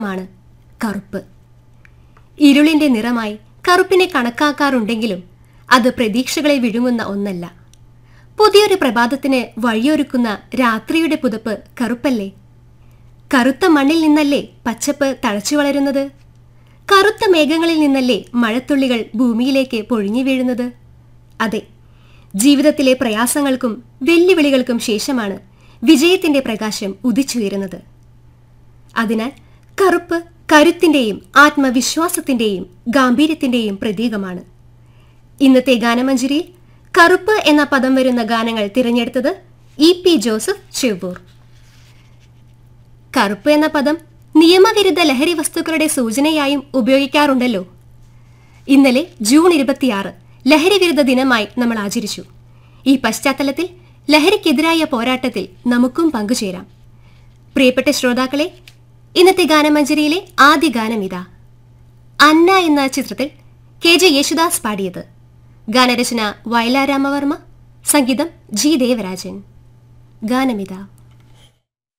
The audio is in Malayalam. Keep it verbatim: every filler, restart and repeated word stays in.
മാണ് കറുപ്പ്. ഇരുളിന്റെ നിറമായി കറുപ്പിനെ കണക്കാക്കാറുണ്ടെങ്കിലും അത് പ്രതീക്ഷകളെ വിഴുങ്ങുന്ന ഒന്നല്ല. പുതിയൊരു പ്രഭാതത്തിന് വഴിയൊരുക്കുന്ന രാത്രിയുടെ പുതപ്പ് കറുപ്പല്ലേ? കറുത്ത മണ്ണിൽ നിന്നല്ലേ പച്ചപ്പ് തഴച്ചു വളരുന്നത്? കറുത്ത മേഘങ്ങളിൽ നിന്നല്ലേ മഴത്തുള്ളികൾ ഭൂമിയിലേക്ക് പൊഴിഞ്ഞു വീഴുന്നത്? അതെ, ജീവിതത്തിലെ പ്രയാസങ്ങൾക്കും വെല്ലുവിളികൾക്കും ശേഷമാണ് വിജയത്തിന്റെ പ്രകാശം ഉദിച്ചുയരുന്നത്. അതിനാൽ കറുപ്പ് കരുത്തിന്റെയും ആത്മവിശ്വാസത്തിന്റെയും ഗാംഭീര്യത്തിന്റെയും പ്രതീകമാണ്. ഇന്നത്തെ ഗാനമഞ്ജരിയിൽ കറുപ്പ് എന്ന പദം വരുന്ന ഗാനങ്ങൾ തിരഞ്ഞെടുത്തത് ഇ പി ജോസഫ് ചെവ്വൂർ. കറുപ്പ് എന്ന പദം നിയമവിരുദ്ധ ലഹരി വസ്തുക്കളുടെ സൂചനയായും ഉപയോഗിക്കാറുണ്ടല്ലോ. ഇന്നലെ ജൂൺ ഇരുപത്തിയാറ് ലഹരി വിരുദ്ധ ദിനമായി നമ്മൾ ആചരിച്ചു. ഈ പശ്ചാത്തലത്തിൽ ലഹരിക്കെതിരായ പോരാട്ടത്തിൽ നമുക്കും പങ്കുചേരാം. പ്രിയപ്പെട്ട ശ്രോതാക്കളെ, ഇന്നത്തെ ഗാനമഞ്ജരിയിലെ ആദ്യ ഗാനം ഇതാ. അന്ന എന്ന ചിത്രത്തിൽ കെ ജെ യേശുദാസ് പാടിയത്. ഗാനരചന വയലാരാമവർമ്മ, സംഗീതം ജി ദേവരാജൻ. ഗാനമിതാ.